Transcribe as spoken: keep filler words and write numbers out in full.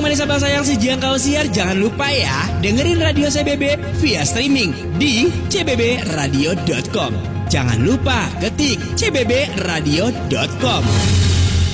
yang manis abang sayang sejangkau siar, jangan lupa ya dengerin Radio C B B via streaming di c b b radio dot com. Jangan lupa ketik c b b radio dot com.